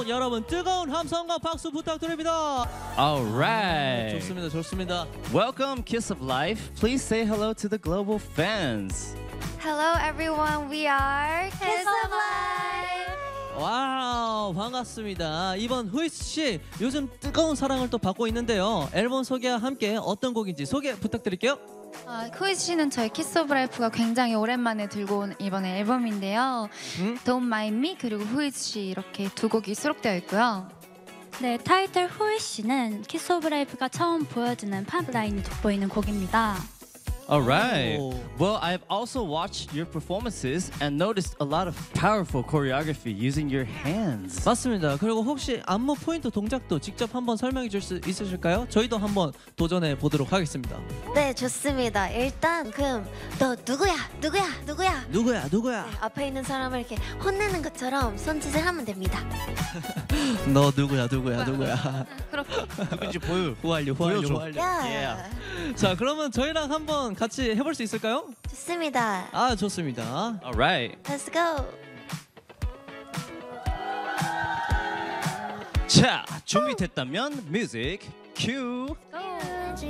여러분 뜨거운 함성과 박수 부탁드립니다. Alright. 좋습니다, 좋습니다. Welcome, Kiss of Life. Please say hello to the global fans. Hello everyone, we are Kiss of Life. 와우, 반갑습니다. 이번 후이스 씨 요즘 뜨거운 사랑을 또 받고 있는데요. 앨범 소개와 함께 어떤 곡인지 소개 부탁드릴게요. 후이스 씨는 저희 키스 오브 라이프가 굉장히 오랜만에 들고 온 이번에 앨범인데요. Don't Mind Me 그리고 후이스 씨 이렇게 두 곡이 수록되어 있고요. 네, 타이틀 후이 씨는 키스 오브 라이프가 처음 보여주는 팝 라인이 돋보이는 곡입니다. Alright. Oh. Well, I've also watched your performances and noticed a lot of powerful choreography using your hands. 맞습니다. 그리고 혹시 안무 포인트 동작도 직접 한번 설명해 줄 수 있으실까요? 저희도 한번 도전해 보도록 하겠습니다. 네, 좋습니다. 일단 그럼 너 누구야? 누구야? 네, 앞에 있는 사람을 이렇게 혼내는 것처럼 손짓을 하면 됩니다. 너 누구야? 그렇게 누군지 보여. 후알류. 야, 자, 그러면 저희랑 한번 같이 해볼 수 있을까요? 좋습니다. 아, 좋습니다. Alright. Let's go. 자, 준비됐다면 뮤직 큐.